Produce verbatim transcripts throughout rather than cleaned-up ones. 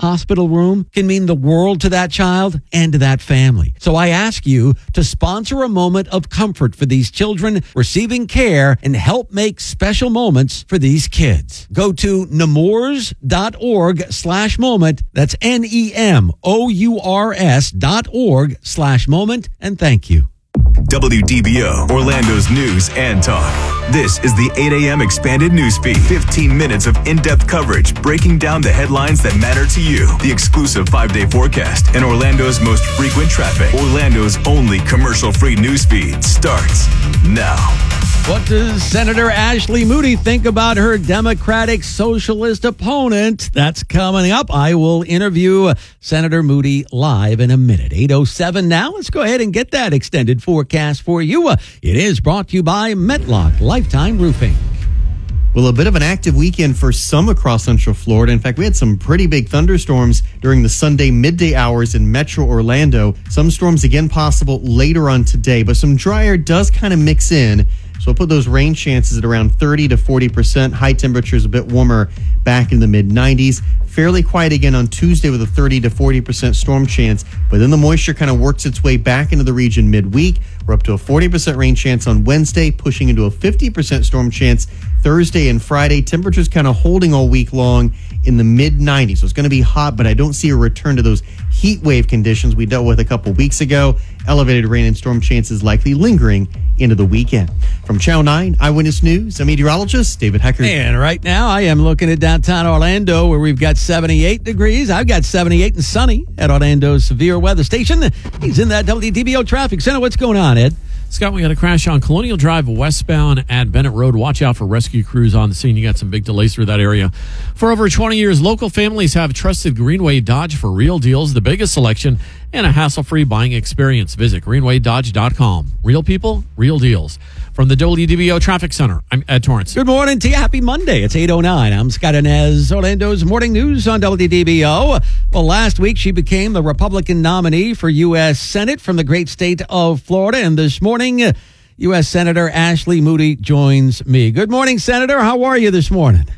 hospital room can mean the world to that child and to that family. So I ask you to sponsor a moment of comfort for these children receiving care and help make special moments for these kids. Go to nemours.org slash moment. That's N E M O U R S dot org slash moment. And thank you. W D B O, Orlando's news and talk. This is the eight a.m. expanded newsfeed. fifteen minutes of in-depth coverage breaking down the headlines that matter to you. The exclusive five-day forecast and Orlando's most frequent traffic. Orlando's only commercial-free newsfeed starts now. What does Senator Ashley Moody think about her Democratic Socialist opponent? That's coming up. I will interview Senator Moody live in a minute. eight oh seven now. Let's go ahead and get that extended forecast for you. It is brought to you by Metlock Lifetime Roofing. Well, a bit of an active weekend for some across Central Florida. In fact, we had some pretty big thunderstorms during the Sunday midday hours in Metro Orlando. Some storms again possible later on today, but some dry air does kind of mix in. So we'll put those rain chances at around thirty to forty percent. High temperatures a bit warmer back in the mid nineties. Fairly quiet again on Tuesday with a thirty to forty percent storm chance. But then the moisture kind of works its way back into the region midweek. We're up to a forty percent rain chance on Wednesday, pushing into a fifty percent storm chance Thursday and Friday. Temperatures kind of holding all week long in the mid nineties. So it's going to be hot, but I don't see a return to those heat wave conditions we dealt with a couple weeks ago. Elevated rain and storm chances likely lingering into the weekend. From Channel nine Eyewitness News, I'm meteorologist David Hecker. And right now I am looking at downtown Orlando where we've got seventy-eight degrees. I've got seventy-eight and sunny at Orlando's severe weather station. He's in that W D B O traffic center. What's going on, Ed? Scott, we got a crash on Colonial Drive westbound at Bennett Road. Watch out for rescue crews on the scene. You got some big delays through that area. For over twenty years, local families have trusted Greenway Dodge for real deals, the biggest selection, and a hassle-free buying experience. Visit greenway dodge dot com. Real people, real deals. From the W D B O Traffic Center, I'm Ed Torrance. Good morning to you. Happy Monday. It's eight oh nine. I'm Scott Inez. Orlando's Morning News on W D B O. Well, last week she became the Republican nominee for U S Senate from the great state of Florida. And this morning, U S Senator Ashley Moody joins me. Good morning, Senator. How are you this morning?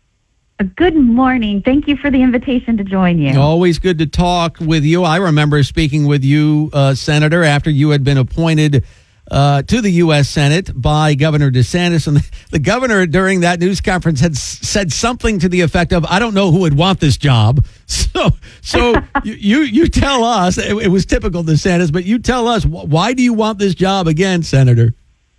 Good morning. Thank you for the invitation to join you. Always good to talk with you. I remember speaking with you, uh, Senator, after you had been appointed Uh, to the U S Senate by Governor DeSantis. And the, the governor during that news conference had s- said something to the effect of, I don't know who would want this job. So so you, you you tell us, it, it was typical DeSantis, but you tell us, wh- why do you want this job again, Senator?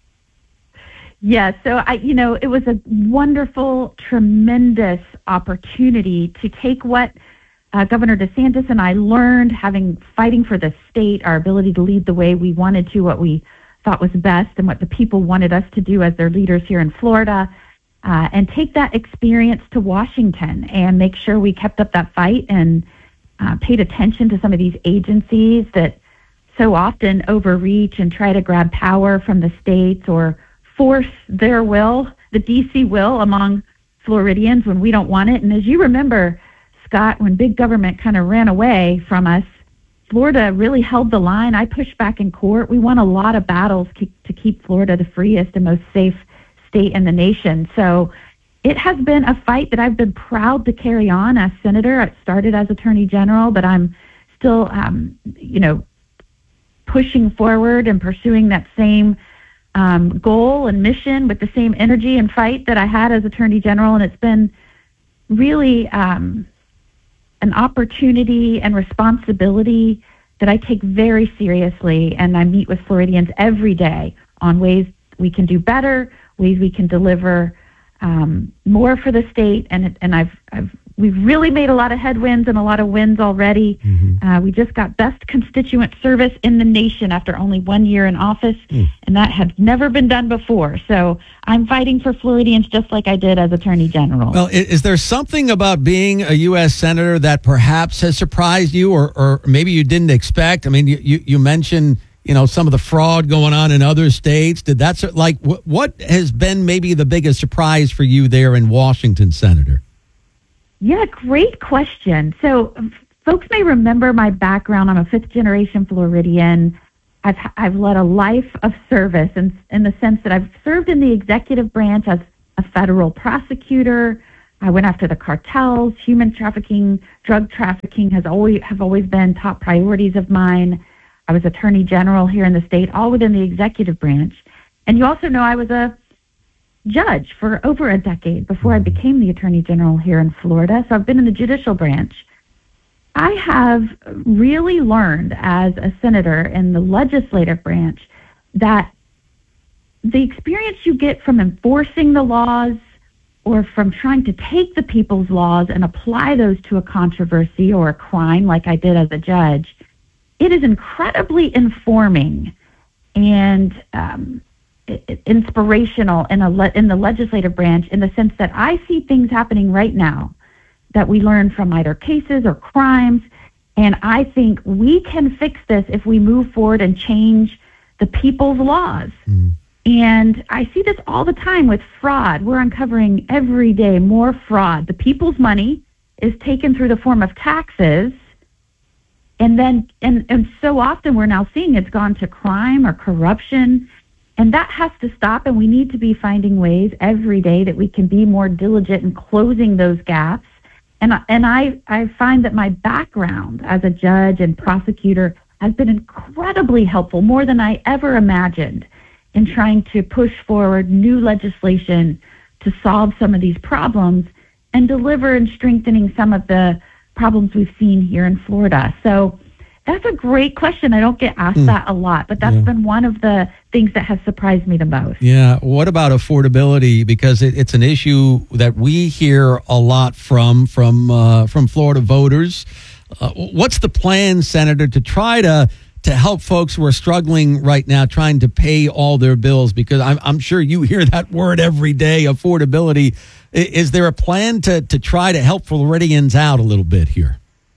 Yeah, so I, you know, it was a wonderful, tremendous opportunity to take what uh, Governor DeSantis and I learned having fighting for the state, our ability to lead the way we wanted to, what we thought was best and what the people wanted us to do as their leaders here in Florida, uh, and take that experience to Washington and make sure we kept up that fight and uh, paid attention to some of these agencies that so often overreach and try to grab power from the states or force their will, the D C will, among Floridians when we don't want it. And as you remember, Scott, when big government kind of ran away from us, Florida really held the line. I pushed back in court. We won a lot of battles to keep Florida the freest and most safe state in the nation. So it has been a fight that I've been proud to carry on as senator. I started as attorney general, but I'm still, um, you know, pushing forward and pursuing that same um, goal and mission with the same energy and fight that I had as attorney general. And it's been really um, an opportunity and responsibility that I take very seriously, and I meet with Floridians every day on ways we can do better, ways we can deliver um, more for the state, and and I've I've we've really made a lot of headwinds and a lot of wins already. Mm-hmm. Uh, we just got best constituent service in the nation after only one year in office, mm. and that had never been done before. So I'm fighting for Floridians just like I did as Attorney General. Well, is there something about being a U S Senator that perhaps has surprised you or, or maybe you didn't expect? I mean, you, you, you mentioned, you know, some of the fraud going on in other states. Did that, like, what, what has been maybe the biggest surprise for you there in Washington, Senator? Yeah, great question. So folks may remember my background. I'm a fifth-generation Floridian. I've I've led a life of service in, in the sense that I've served in the executive branch as a federal prosecutor, I went after the cartels. Human trafficking, drug trafficking has always have always been top priorities of mine. I was Attorney General here in the state, all within the executive branch. And you also know I was a judge for over a decade before I became the Attorney General here in Florida. So I've been in the judicial branch. I have really learned as a senator in the legislative branch that the experience you get from enforcing the laws or from trying to take the people's laws and apply those to a controversy or a crime like I did as a judge, it is incredibly informing and um, inspirational in, a le- in the legislative branch in the sense that I see things happening right now that we learn from either cases or crimes, and I think we can fix this if we move forward and change the people's laws. Mm. And I see this all the time with fraud. We're uncovering every day more fraud. The people's money is taken through the form of taxes, and then and, and so often we're now seeing it's gone to crime or corruption, and that has to stop, and we need to be finding ways every day that we can be more diligent in closing those gaps. And, and I, I find that my background as a judge and prosecutor has been incredibly helpful, more than I ever imagined, in trying to push forward new legislation to solve some of these problems and deliver and strengthening some of the problems we've seen here in Florida. So that's a great question. I don't get asked mm. that a lot, but that's yeah. been one of the things that has surprised me the most. Yeah. What about affordability? Because it, it's an issue that we hear a lot from from uh, from Florida voters. Uh, what's the plan, Senator, to try to to help folks who are struggling right now, trying to pay all their bills? Because I'm, I'm sure you hear that word every day, affordability. Is there a plan to, to try to help Floridians out a little bit here?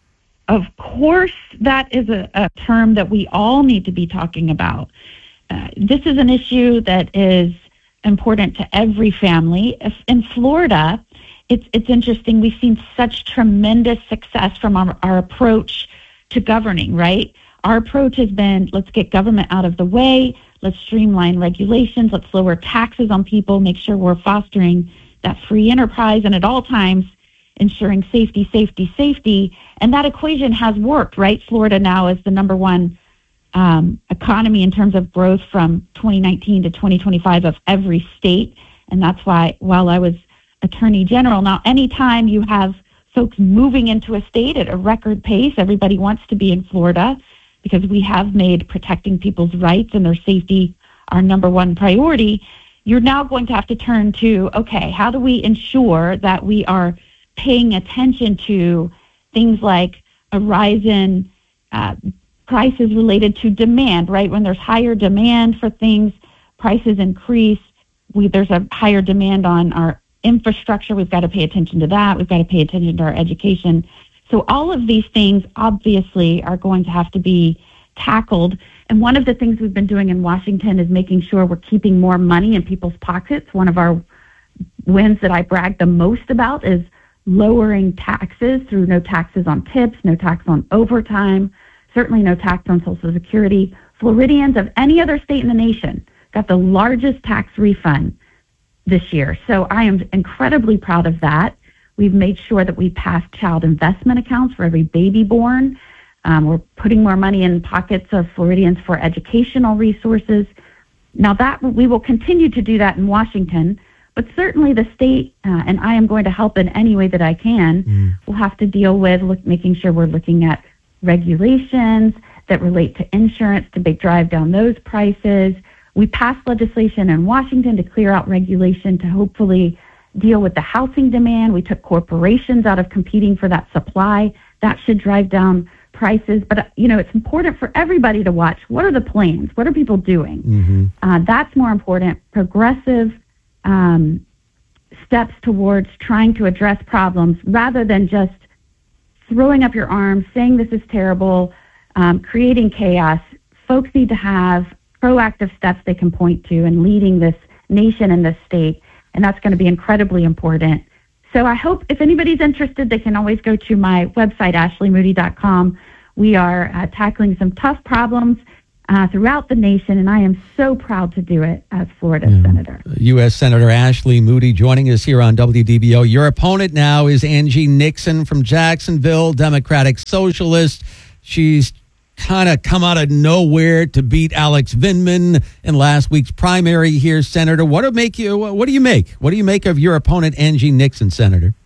Of course, that is a, a term that we all need to be talking about. Uh, this is an issue that is important to every family. If, in Florida, it's it's interesting. We've seen such tremendous success from our, our approach to governing, right? Our approach has been, let's get government out of the way, let's streamline regulations, let's lower taxes on people, make sure we're fostering that free enterprise, and at all times ensuring safety, safety, safety. And that equation has worked, right? Florida now is the number one um, economy in terms of growth from twenty nineteen to twenty twenty-five of every state. And that's why, while I was Attorney General, now anytime you have folks moving into a state at a record pace, everybody wants to be in Florida because we have made protecting people's rights and their safety our number one priority. You're now going to have to turn to, okay, how do we ensure that we are paying attention to things like a rise in uh, prices related to demand, right? When there's higher demand for things, prices increase. We, there's a higher demand on our infrastructure. We've got to pay attention to that. We've got to pay attention to our education. So all of these things obviously are going to have to be tackled. And one of the things we've been doing in Washington is making sure we're keeping more money in people's pockets. One of our wins that I brag the most about is lowering taxes through no taxes on tips, no tax on overtime, certainly no tax on Social Security. Floridians of any other state in the nation got the largest tax refund this year. So I am incredibly proud of that. We've made sure that we pass child investment accounts for every baby born. Um, we're putting more money in pockets of Floridians for educational resources. Now that we will continue to do that in Washington, but certainly the state, uh, and I am going to help in any way that I can, mm. will have to deal with look, making sure we're looking at regulations that relate to insurance to big drive down those prices. We passed legislation in Washington to clear out regulation to hopefully deal with the housing demand. We took corporations out of competing for that supply. That should drive down prices. But, you know, it's important for everybody to watch. What are the plans? What are people doing? Mm-hmm. Uh, that's more important. Progressive um, steps towards trying to address problems rather than just throwing up your arms, saying this is terrible, um, creating chaos. Folks need to have proactive steps they can point to in leading this nation and this state, and that's going to be incredibly important. So I hope if anybody's interested, they can always go to my website, ashley moody dot com. We are uh, tackling some tough problems uh, throughout the nation, and I am so proud to do it as Florida yeah. Senator. U S. Senator Ashley Moody joining us here on W D B O. Your opponent now is Angie Nixon from Jacksonville, Democratic Socialist. She's kind of come out of nowhere to beat Alex Vindman in last week's primary here, Senator. What do make you? What do you make? What do you make of your opponent, Angie Nixon, Senator?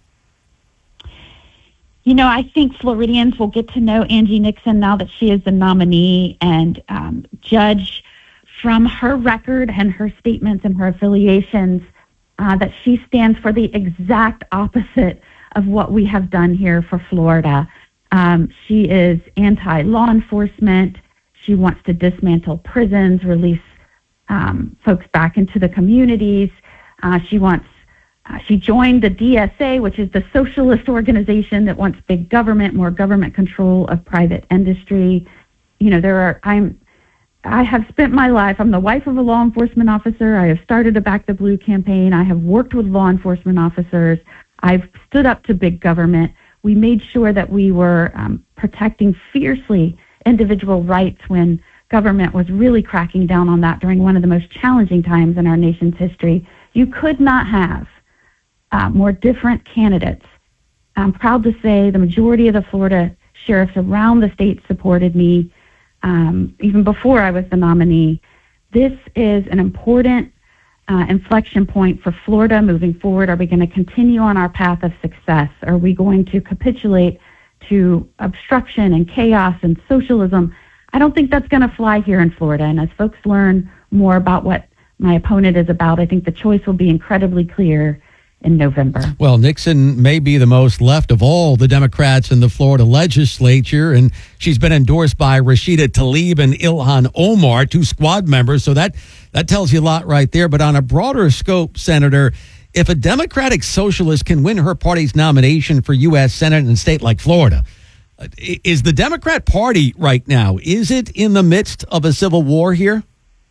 You know, I think Floridians will get to know Angie Nixon now that she is the nominee and um, judge from her record and her statements and her affiliations uh, that she stands for the exact opposite of what we have done here for Florida. Um, she is anti-law enforcement. She wants to dismantle prisons, release um, folks back into the communities. Uh, she wants Uh, she joined the D S A, which is the socialist organization that wants big government, more government control of private industry. You know, there are, I'm, I have spent my life, I'm the wife of a law enforcement officer. I have started a Back the Blue campaign. I have worked with law enforcement officers. I've stood up to big government. We made sure that we were um, protecting fiercely individual rights when government was really cracking down on that during one of the most challenging times in our nation's history. You could not have Uh, more different candidates. I'm proud to say the majority of the Florida sheriffs around the state supported me um, even before I was the nominee. This is an important uh, inflection point for Florida moving forward. Are we going to continue on our path of success? Are we going to capitulate to obstruction and chaos and socialism? I don't think that's going to fly here in Florida. And as folks learn more about what my opponent is about, I think the choice will be incredibly clear in November. Well, Nixon may be the most left of all the Democrats in the Florida legislature, and she's been endorsed by Rashida Tlaib and Ilhan Omar, two squad members, so that, that tells you a lot right there. But on a broader scope, Senator, if a Democratic Socialist can win her party's nomination for U S. Senate in a state like Florida, is the Democrat Party right now, is it in the midst of a civil war here?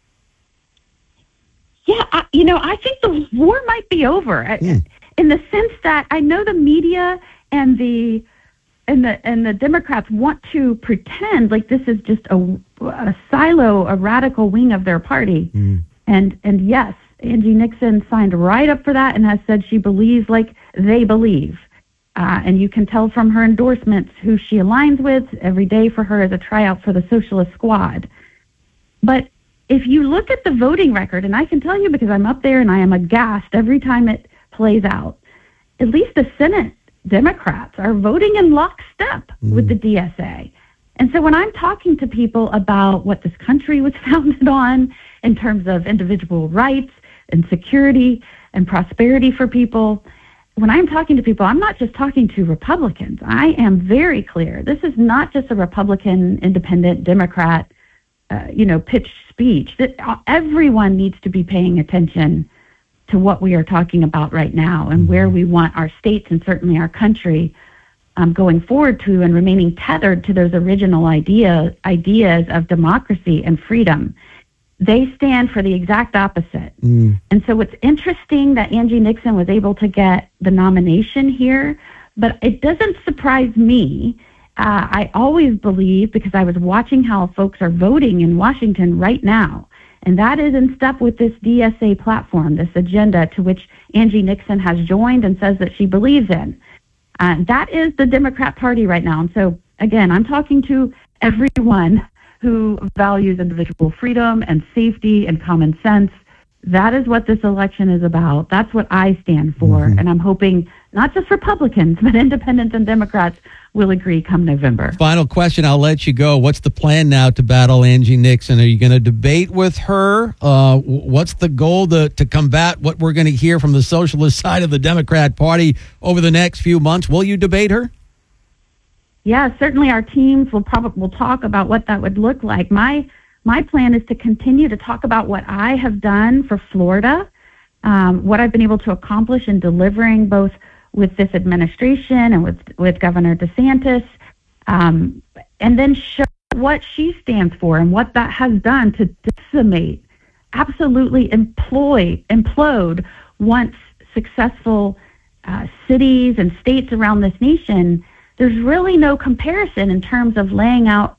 Yeah, I, you know, I think the war might be over mm. in the sense that I know the media and the and the and the Democrats want to pretend like this is just a, a silo, a radical wing of their party. Mm. And and yes, Angie Nixon signed right up for that and has said she believes like they believe. Uh, and you can tell from her endorsements who she aligns with. Every day for her is a tryout for the Socialist Squad. But if you look at the voting record, and I can tell you because I'm up there and I am aghast every time it plays out, at least the Senate Democrats are voting in lockstep mm. with the D S A. And so when I'm talking to people about what this country was founded on in terms of individual rights and security and prosperity for people, when I'm talking to people, I'm not just talking to Republicans. I am very clear. This is not just a Republican, independent, Democrat Uh, you know, pitch speech. That everyone needs to be paying attention to what we are talking about right now and where we want our states and certainly our country um, going forward to, and remaining tethered to those original idea, ideas of democracy and freedom. They stand for the exact opposite. Mm. And so it's interesting that Angie Nixon was able to get the nomination here, but it doesn't surprise me. Uh, I always believe, because I was watching how folks are voting in Washington right now, and that is in step with this D S A platform, this agenda to which Angie Nixon has joined and says that she believes in. Uh, that is the Democrat Party right now. And so, again, I'm talking to everyone who values individual freedom and safety and common sense. That is what this election is about. That's what I stand for. Mm-hmm. And I'm hoping not just Republicans, but independents and Democrats will agree come November. Final question, I'll let you go. What's the plan now to battle Angie Nixon? Are you going to debate with her? Uh, what's the goal to, to combat what we're going to hear from the socialist side of the Democrat Party over the next few months? Will you debate her? Yeah, certainly our teams will probably will talk about what that would look like. My my plan is to continue to talk about what I have done for Florida, um, what I've been able to accomplish in delivering both with this administration and with, with Governor DeSantis, um, and then show what she stands for and what that has done to decimate, absolutely employ, implode once successful uh, cities and states around this nation. There's really no comparison in terms of laying out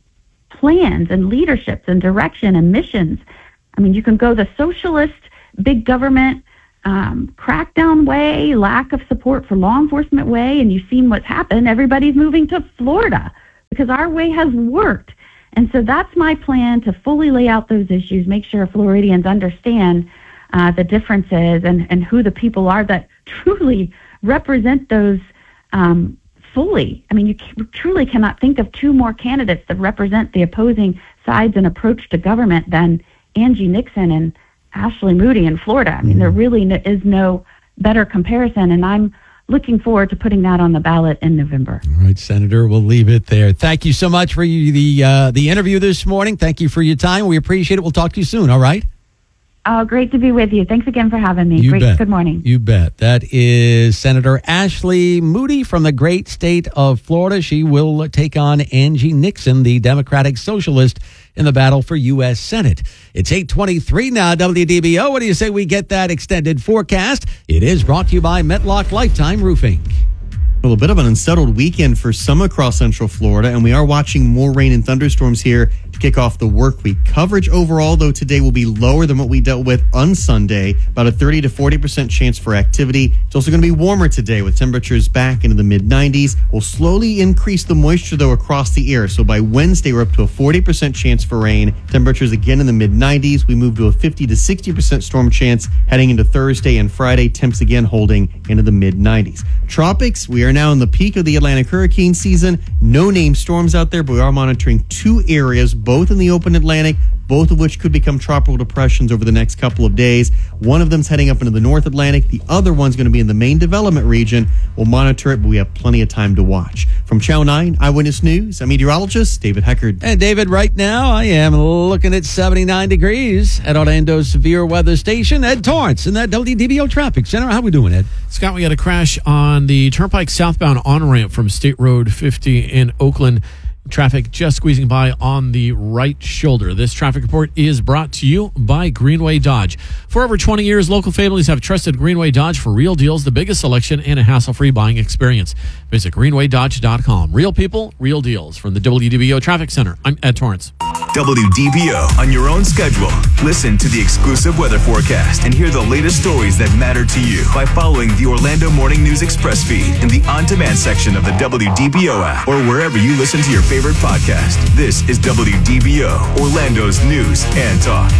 plans and leaderships and direction and missions. I mean, you can go the socialist, big government, um, crackdown way, lack of support for law enforcement way, and you've seen what's happened. Everybody's moving to Florida because our way has worked. And so that's my plan, to fully lay out those issues, make sure Floridians understand uh, the differences and, and who the people are that truly represent those um, fully. I mean, you c- truly cannot think of two more candidates that represent the opposing sides and approach to government than Angie Nixon and Ashley Moody in Florida. I mean, there really n- is no better comparison, and I'm looking forward to putting that on the ballot in November. All right, Senator, we'll leave it there. Thank you so much for you, the uh, the interview this morning. Thank you for your time. We appreciate it. We'll talk to you soon, all right? Oh, great to be with you. Thanks again for having me. You great. bet. Good morning. You bet. That is Senator Ashley Moody from the great state of Florida. She will take on Angie Nixon, the Democratic Socialist, in the battle for U S Senate. It's eight twenty-three now, W D B O. What do you say we get that extended forecast? It is brought to you by Metlock Lifetime Roofing. Well, a bit of an unsettled weekend for some across Central Florida, and we are watching more rain and thunderstorms here to kick off the work week. Coverage overall, though, today will be lower than what we dealt with on Sunday, about a thirty to forty percent chance for activity. It's also going to be warmer today with temperatures back into the mid nineties. We'll slowly increase the moisture, though, across the air. So by Wednesday, we're up to a forty percent chance for rain. Temperatures again in the mid nineties. We move to a fifty to sixty percent storm chance heading into Thursday and Friday. Temps again holding into the mid nineties. Tropics, we are now in the peak of the Atlantic hurricane season. No named storms out there, but we are monitoring two areas, both in the open Atlantic, both of which could become tropical depressions over the next couple of days. One of them's heading up into the North Atlantic. The other one's going to be in the main development region. We'll monitor it, but we have plenty of time to watch. From Channel nine Eyewitness News, I'm meteorologist David Heckard. And David, right now I am looking at seventy-nine degrees at Orlando's severe weather station. Ed Torrance in that W D B O Traffic Center. How we doing, Ed? Scott, we had a crash on the Turnpike southbound on-ramp from State Road fifty in Oakland. Traffic just squeezing by on the right shoulder. This traffic report is brought to you by Greenway Dodge. For over twenty years, local families have trusted Greenway Dodge for real deals, the biggest selection, and a hassle-free buying experience. Visit greenway dodge dot com. Real people, real deals. From the W D B O Traffic Center, I'm Ed Torrance. W D B O on your own schedule. Listen to the exclusive weather forecast and hear the latest stories that matter to you by following the Orlando Morning News Express feed in the on-demand section of the W D B O app or wherever you listen to your favorite podcast. This is W D B O, Orlando's news and talk.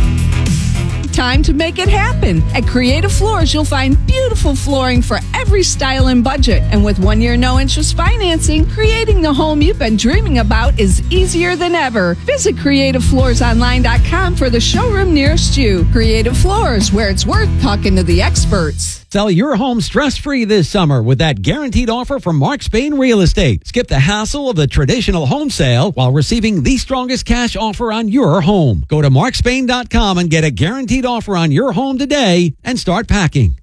Time to make it happen. At Creative Floors, you'll find beautiful flooring for every style and budget. And with one year no interest financing, creating the home you've been dreaming about is easier than ever. Visit creative floors online dot com for the showroom nearest you. Creative Floors, where it's worth talking to the experts. Sell your home stress-free this summer with that guaranteed offer from Mark Spain Real Estate. Skip the hassle of the traditional home sale while receiving the strongest cash offer on your home. Go to mark spain dot com and get a guaranteed offer on your home today and start packing.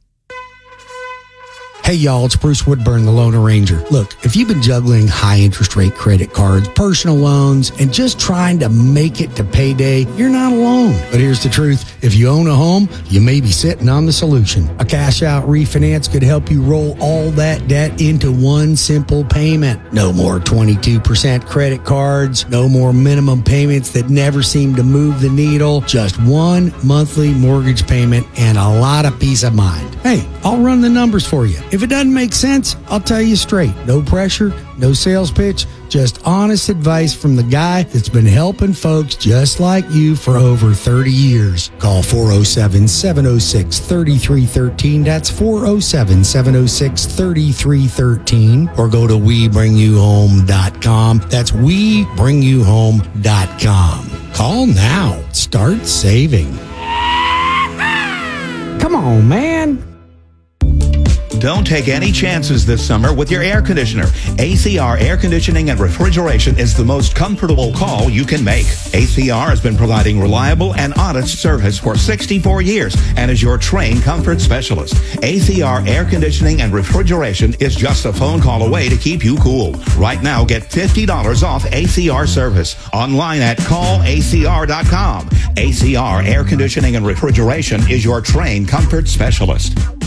Hey y'all, it's Bruce Woodburn, the Loan Arranger. Look, if you've been juggling high interest rate credit cards, personal loans, and just trying to make it to payday, you're not alone. But here's the truth. If you own a home, you may be sitting on the solution. A cash out refinance could help you roll all that debt into one simple payment. No more twenty-two percent credit cards, no more minimum payments that never seem to move the needle, just one monthly mortgage payment and a lot of peace of mind. Hey, I'll run the numbers for you. If it doesn't make sense, I'll tell you straight. No pressure, no sales pitch, just honest advice from the guy that's been helping folks just like you for over thirty years. Call four oh seven, seven oh six, three three one three. That's four oh seven, seven oh six, three three one three. Or go to we bring you home dot com. That's we bring you home dot com. Call now. Start saving. Come on, man. Don't take any chances this summer with your air conditioner. A C R Air Conditioning and Refrigeration is the most comfortable call you can make. A C R has been providing reliable and honest service for sixty-four years and is your trained comfort specialist. A C R Air Conditioning and Refrigeration is just a phone call away to keep you cool. Right now, get fifty dollars off A C R service online at call A C R dot com. A C R Air Conditioning and Refrigeration is your trained comfort specialist.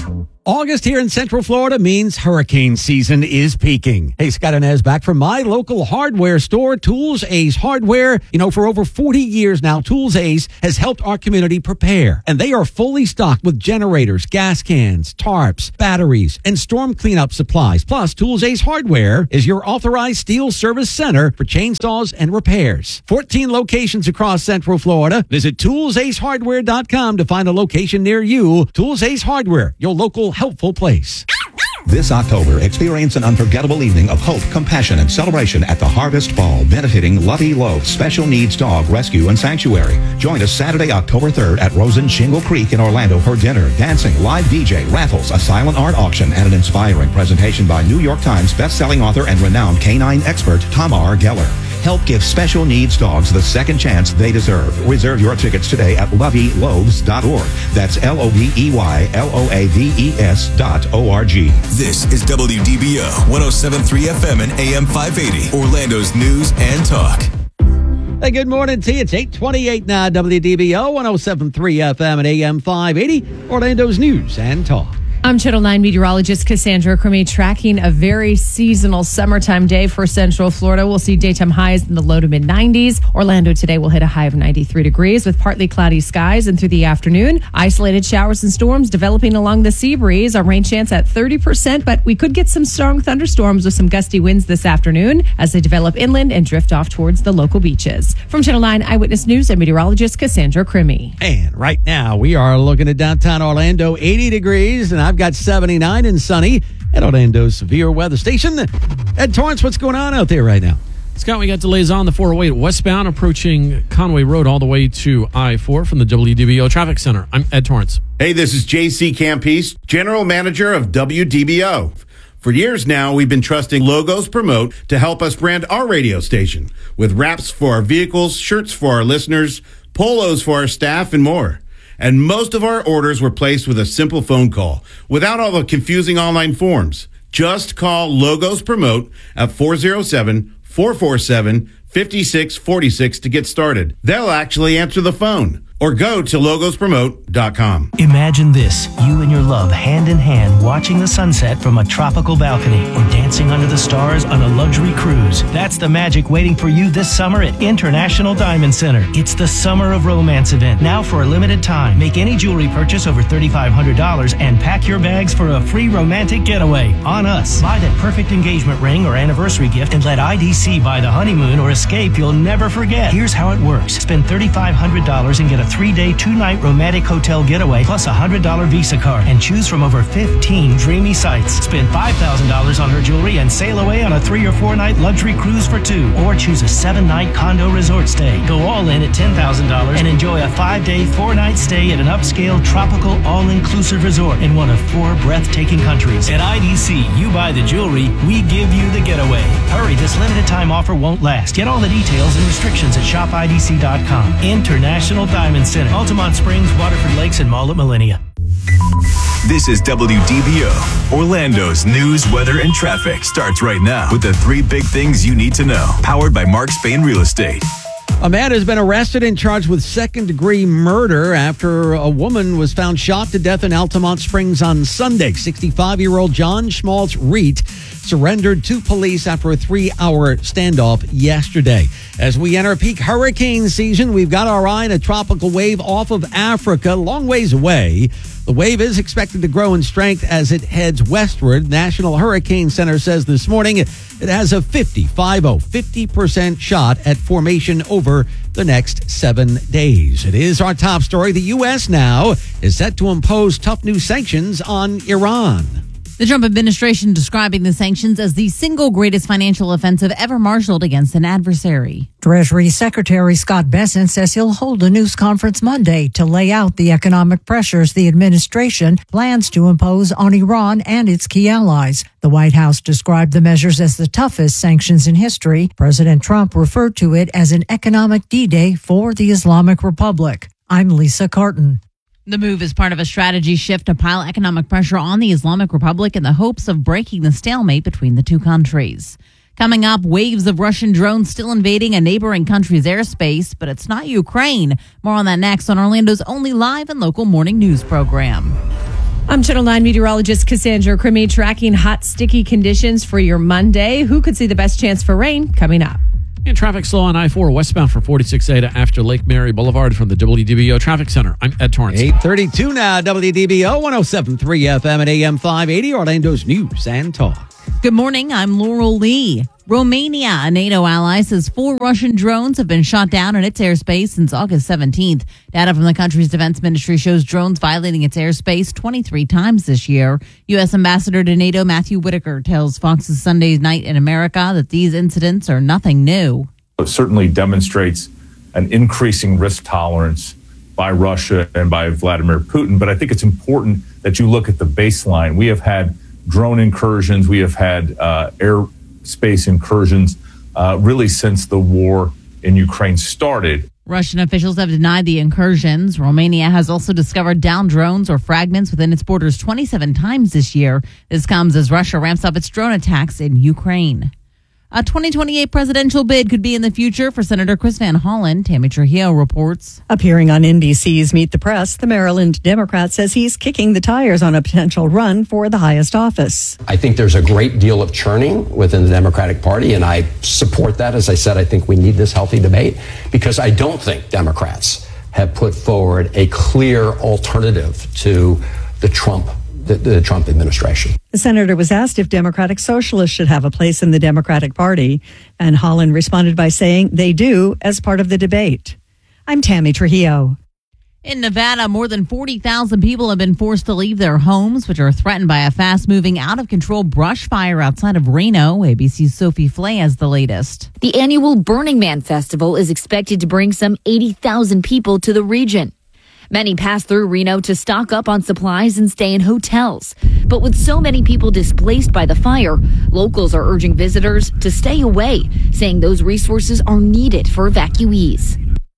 August here in Central Florida means hurricane season is peaking. Hey, Scott Inez back from my local hardware store, Tools Ace Hardware. You know, for over forty years now, Tools Ace has helped our community prepare. And they are fully stocked with generators, gas cans, tarps, batteries, and storm cleanup supplies. Plus, Tools Ace Hardware is your authorized steel service center for chainsaws and repairs. fourteen locations across Central Florida. Visit tools ace hardware dot com to find a location near you. Tools Ace Hardware, your local helpful place. This October, experience an unforgettable evening of hope, compassion, and celebration at the Harvest Ball, benefiting Lovey Love's Special Needs Dog Rescue and Sanctuary. Join us Saturday, October third at Rosen Shingle Creek in Orlando for dinner, dancing, live D J, raffles, a silent art auction, and an inspiring presentation by New York Times bestselling author and renowned canine expert Tamar Geller. Help give special needs dogs the second chance they deserve. Reserve your tickets today at lovey loves dot org. That's L O V E Y L O A V E S dot O R G. This is W D B O one oh seven point three F M and A M five eighty, Orlando's news and talk. Hey, good morning to you. It's eight twenty-eight now, W D B O one oh seven point three F M and A M five eighty, Orlando's news and talk. I'm Channel nine meteorologist Cassandra Crimi, tracking a very seasonal summertime day for Central Florida. We'll see daytime highs in the low to mid nineties. Orlando today will hit a high of ninety-three degrees with partly cloudy skies, and through the afternoon, isolated showers and storms developing along the sea breeze. Our rain chance at thirty percent, but we could get some strong thunderstorms with some gusty winds this afternoon as they develop inland and drift off towards the local beaches. From Channel nine Eyewitness News, I'm meteorologist Cassandra Crimi. And right now, we are looking at downtown Orlando, eighty degrees, and I've got seventy-nine and sunny at Orlando's severe weather station. Ed Torrance, what's going on out there right now? Scott, we got delays on the four oh eight westbound approaching Conway Road all the way to I four from the W D B O Traffic Center. I'm Ed Torrance. Hey, this is J C Campese, General Manager of W D B O. For years now, we've been trusting Logos Promote to help us brand our radio station with wraps for our vehicles, shirts for our listeners, polos for our staff, and more. And most of our orders were placed with a simple phone call without all the confusing online forms. Just call Logos Promote at four oh seven, four four seven, five six four six to get started. They'll actually answer the phone. Or go to logos promote dot com. Imagine this, you and your love hand in hand watching the sunset from a tropical balcony or dancing under the stars on a luxury cruise. That's the magic waiting for you this summer at International Diamond Center. It's the Summer of Romance event, now for a limited time. Make any jewelry purchase over three thousand five hundred dollars and pack your bags for a free romantic getaway on us. Buy that perfect engagement ring or anniversary gift and let I D C buy the honeymoon or escape you'll never forget. Here's how it works. Spend three thousand five hundred dollars and get a three-day, two-night romantic hotel getaway plus a one hundred dollars Visa card and choose from over fifteen dreamy sites. Spend five thousand dollars on her jewelry and sail away on a three- or four-night luxury cruise for two. Or choose a seven-night condo resort stay. Go all in at ten thousand dollars and enjoy a five-day, four-night stay at an upscale, tropical, all-inclusive resort in one of four breathtaking countries. At I D C, you buy the jewelry, we give you the getaway. Hurry, this limited-time offer won't last. Get all the details and restrictions at shop I D C dot com. International Diamond Center, Altamont Springs, Waterford Lakes, and Mall at Millennia. This is W D B O. Orlando's news, weather, and traffic starts right now with the three big things you need to know. Powered by Mark Spain Real Estate. A man has been arrested and charged with second-degree murder after a woman was found shot to death in Altamont Springs on Sunday. sixty-five-year-old John Schmaltz Reet surrendered to police after a three-hour standoff yesterday. As we enter peak hurricane season, we've got our eye on a tropical wave off of Africa, long ways away. The wave is expected to grow in strength as it heads westward. National Hurricane Center says this morning it has a fifty, fifty percent shot at formation over the next seven days. It is our top story. The U S now is set to impose tough new sanctions on Iran. The Trump administration describing the sanctions as the single greatest financial offensive ever marshaled against an adversary. Treasury Secretary Scott Bessent says he'll hold a news conference Monday to lay out the economic pressures the administration plans to impose on Iran and its key allies. The White House described the measures as the toughest sanctions in history. President Trump referred to it as an economic D-Day for the Islamic Republic. I'm Lisa Carton. The move is part of a strategy shift to pile economic pressure on the Islamic Republic in the hopes of breaking the stalemate between the two countries. Coming up, waves of Russian drones still invading a neighboring country's airspace, but it's not Ukraine. More on that next on Orlando's only live and local morning news program. I'm Channel nine meteorologist Cassandra Crimi tracking hot, sticky conditions for your Monday. Who could see the best chance for rain coming up? And traffic slow on I four westbound from forty-six A to after Lake Mary Boulevard from the W D B O Traffic Center. I'm Ed Torrance. eight thirty-two now, W D B O one oh seven point three F M at A M five eighty, Orlando's News and Talk. Good morning. I'm Laurel Lee. Romania, a NATO ally, says four Russian drones have been shot down in its airspace since August seventeenth. Data from the country's defense ministry shows drones violating its airspace twenty-three times this year. U S. Ambassador to NATO Matthew Whitaker tells Fox's Sunday Night in America that these incidents are nothing new. It certainly demonstrates an increasing risk tolerance by Russia and by Vladimir Putin. But I think it's important that you look at the baseline. We have had drone incursions. We have had uh, air space incursions uh, really since the war in Ukraine started. Russian officials have denied the incursions. Romania has also discovered downed drones or fragments within its borders twenty-seven times this year. This comes as Russia ramps up its drone attacks in Ukraine. A twenty twenty-eight presidential bid could be in the future for Senator Chris Van Hollen. Tammy Trujillo reports. Appearing on N B C's Meet the Press, the Maryland Democrat says he's kicking the tires on a potential run for the highest office. I think there's a great deal of churning within the Democratic Party, and I support that. As I said, I think we need this healthy debate because I don't think Democrats have put forward a clear alternative to the Trump The, the Trump administration. The senator was asked if Democratic Socialists should have a place in the Democratic Party, and Holland responded by saying they do as part of the debate. I'm Tammy Trujillo. In Nevada, more than forty thousand people have been forced to leave their homes, which are threatened by a fast-moving, out-of-control brush fire outside of Reno. A B C's Sophie Flay has the latest. The annual Burning Man Festival is expected to bring some eighty thousand people to the region. Many pass through Reno to stock up on supplies and stay in hotels. But with so many people displaced by the fire, locals are urging visitors to stay away, saying those resources are needed for evacuees.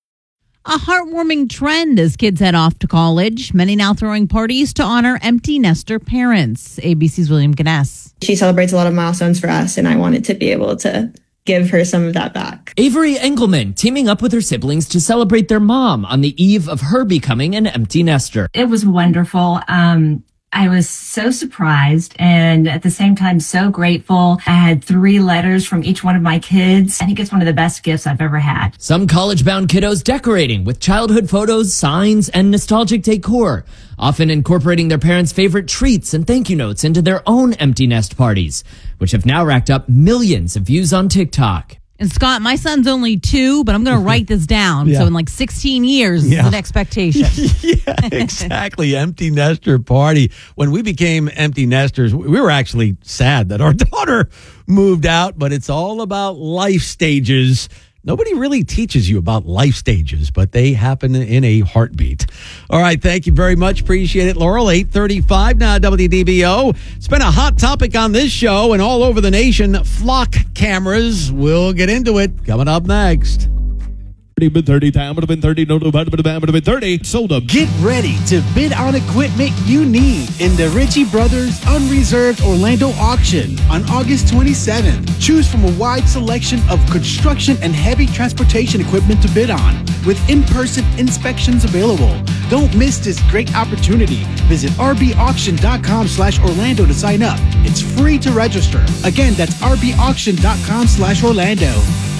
A heartwarming trend as kids head off to college. Many now throwing parties to honor empty nester parents. A B C's William Ganes. She celebrates a lot of milestones for us, and I wanted to be able to give her some of that back. Avery Engelman teaming up with her siblings to celebrate their mom on the eve of her becoming an empty nester. It was wonderful. Um, I was so surprised and at the same time so grateful. I had three letters from each one of my kids. I think it's one of the best gifts I've ever had. Some college-bound kiddos decorating with childhood photos, signs, and nostalgic decor, often incorporating their parents' favorite treats and thank you notes into their own empty nest parties, which have now racked up millions of views on TikTok. And Scott, my son's only two, but I'm going to write this down. Yeah. So in like sixteen years Yeah. is an expectation. Yeah, exactly. Empty nester party. When we became empty nesters, we were actually sad that our daughter moved out, but it's all about life stages. Nobody really teaches you about life stages, but they happen in a heartbeat. All right. Thank you very much. Appreciate it, Laurel. eight thirty-five now, W D B O. It's been a hot topic on this show and all over the nation. Flock cameras. We'll get into it coming up next. Been thirty time would have been thirty. No, no, would have been thirty. Sold up. Get ready to bid on equipment you need in the Ritchie Brothers Unreserved Orlando Auction on August twenty-seventh. Choose from a wide selection of construction and heavy transportation equipment to bid on, with in-person inspections available. Don't miss this great opportunity. Visit rbauction.com slash Orlando to sign up. It's free to register. Again, that's rbauction.com slash Orlando.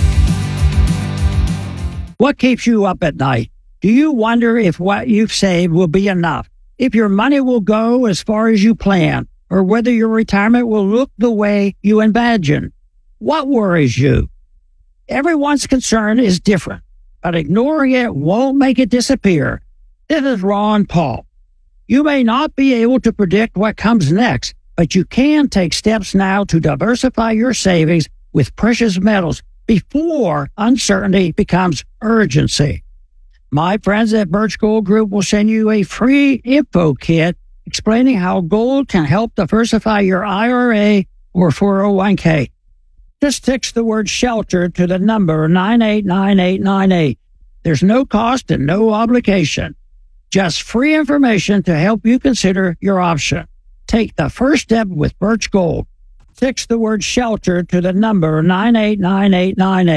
What keeps you up at night? Do you wonder if what you've saved will be enough? If your money will go as far as you plan? Or whether your retirement will look the way you imagine? What worries you? Everyone's concern is different, but ignoring it won't make it disappear. This is Ron Paul. You may not be able to predict what comes next, but you can take steps now to diversify your savings with precious metals before uncertainty becomes urgency. My friends at Birch Gold Group will send you a free info kit explaining how gold can help diversify your I R A or four oh one k. Just text the word shelter to the number nine eight nine eight nine eight. There's no cost and no obligation. Just free information to help you consider your option. Take the first step with Birch Gold. Text the word shelter to the number nine eight nine eight nine eight.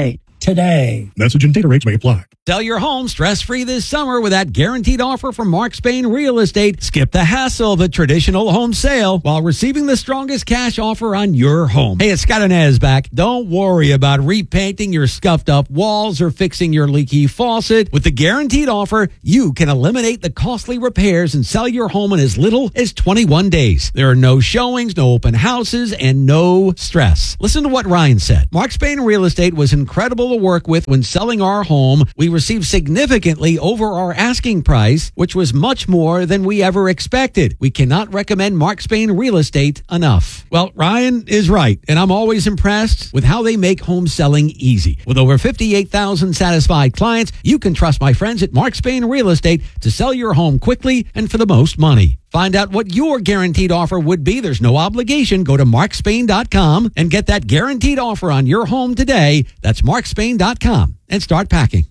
today. Message and data rates may apply. Sell your home stress-free this summer with that guaranteed offer from Mark Spain Real Estate. Skip the hassle of the traditional home sale while receiving the strongest cash offer on your home. Hey, it's Scott Inez back. Don't worry about repainting your scuffed up walls or fixing your leaky faucet. With the guaranteed offer, you can eliminate the costly repairs and sell your home in as little as twenty-one days. There are no showings, no open houses, and no stress. Listen to what Ryan said. Mark Spain Real Estate was incredible to work with when selling our home. We received significantly over our asking price, which was much more than we ever expected. We cannot recommend Mark Spain Real Estate enough. Well, Ryan is right, and I'm always impressed with how they make home selling easy. With over fifty-eight thousand satisfied clients, you can trust my friends at Mark Spain Real Estate to sell your home quickly and for the most money. Find out what your guaranteed offer would be. There's no obligation. Go to mark spain dot com and get that guaranteed offer on your home today. That's mark spain dot com and start packing.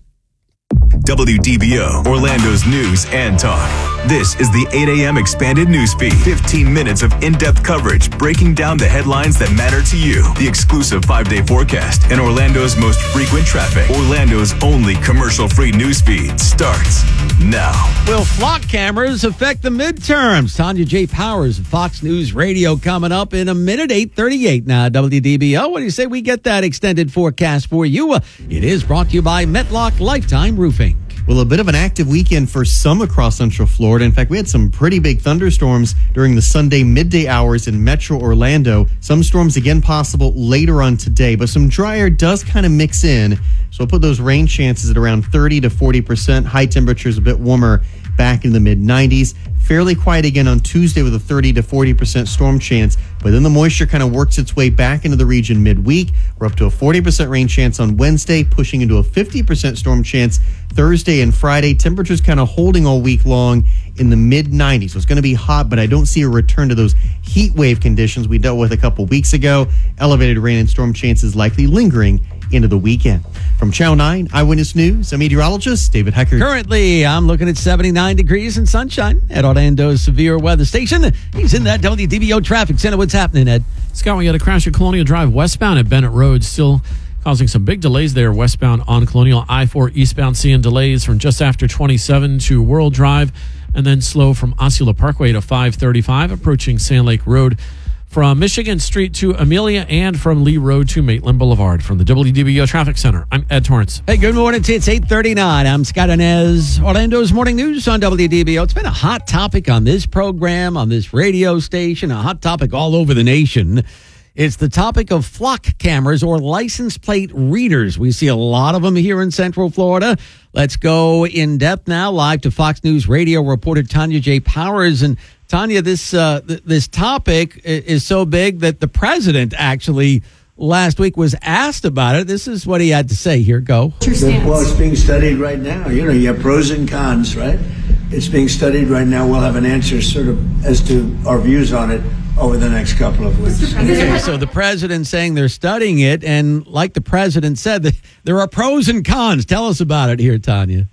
W D B O, Orlando's news and talk. This is the eight a.m. expanded newsfeed. fifteen minutes of in-depth coverage breaking down the headlines that matter to you. The exclusive five-day forecast and Orlando's most frequent traffic. Orlando's only commercial-free newsfeed starts now. Will flock cameras affect the midterms? Tanya J. Powers of Fox News Radio coming up in a minute, eight thirty-eight now. W D B O, what do you say we get that extended forecast for you? Uh, it is brought to you by Metlock Lifetime Roofing. Well, a bit of an active weekend for some across Central Florida. In fact, we had some pretty big thunderstorms during the Sunday midday hours in Metro Orlando. Some storms again possible later on today, but some dry air does kind of mix in. So we'll put those rain chances at around thirty to forty percent. High temperatures a bit warmer back in the mid nineties. Fairly quiet again on Tuesday with a thirty to forty percent storm chance, but then the moisture kind of works its way back into the region midweek. We're up to a forty percent rain chance on Wednesday, pushing into a fifty percent storm chance Thursday and Friday. Temperatures kind of holding all week long in the mid nineties. So it's going to be hot, but I don't see a return to those heat wave conditions we dealt with a couple weeks ago. Elevated rain and storm chances likely lingering into the weekend. From Channel nine Eyewitness News, I'm meteorologist David Heckert. Currently, I'm looking at seventy-nine degrees and sunshine at Orlando's severe weather station. He's in that W D B O traffic center. What's happening, Ed? Scott, we got a crash at Colonial Drive westbound at Bennett Road, still causing some big delays there westbound on Colonial. I four eastbound seeing delays from just after twenty-seven to World Drive, and then slow from Osceola Parkway to five thirty-five, approaching Sand Lake Road. From Michigan Street to Amelia and from Lee Road to Maitland Boulevard. From the W D B O Traffic Center, I'm Ed Torrance. Hey, good morning. It's eight thirty-nine. I'm Scott Inez. Orlando's Morning News on W D B O. It's been a hot topic on this program, on this radio station, a hot topic all over the nation. It's the topic of flock cameras or license plate readers. We see a lot of them here in Central Florida. Let's go in depth now, live to Fox News Radio reporter Tanya J. Powers. And Tanya, this uh, th- this topic is so big that the president actually last week was asked about it. This is what he had to say. Here, go. Well, it's being studied right now. You know, you have pros and cons, right? It's being studied right now. We'll have an answer sort of as to our views on it over the next couple of weeks. Okay, so the president saying they're studying it, and like the president said, there are pros and cons. Tell us about it here, Tanya.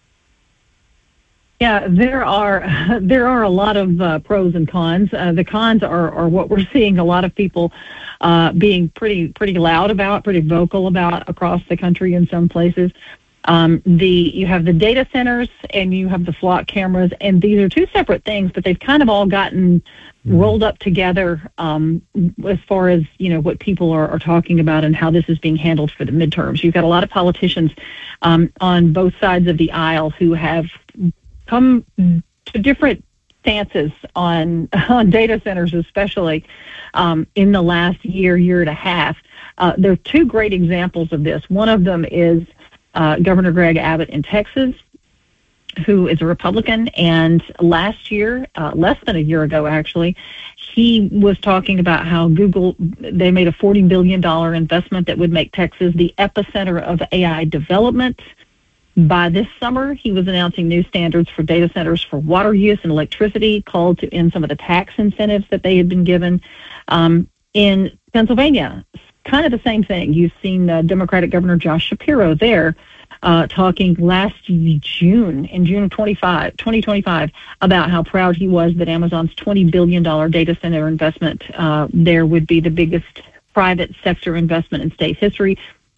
Yeah, there are there are a lot of uh, pros and cons. Uh, the cons are, are what we're seeing a lot of people uh, being pretty pretty loud about, pretty vocal about across the country in some places. Um, the you have the data centers and you have the flock cameras, and these are two separate things, but they've kind of all gotten rolled up together um, as far as, you know, what people are, are talking about and how this is being handled for the midterms. You've got a lot of politicians um, on both sides of the aisle who have come to different stances on, on data centers, especially um, in the last year, year and a half. Uh, there are two great examples of this. One of them is uh, Governor Greg Abbott in Texas, who is a Republican, and last year, uh, less than a year ago actually, he was talking about how Google, they made a forty billion dollars investment that would make Texas the epicenter of A I development. By this summer, he was announcing new standards for data centers for water use and electricity, called to end some of the tax incentives that they had been given. Um, in Pennsylvania, kind of the same thing. You've seen uh, Democratic Governor Josh Shapiro there uh, talking last June, in June of twenty-five, twenty twenty-five, about how proud he was that Amazon's twenty billion dollars data center investment uh, there would be the biggest private sector investment in state history.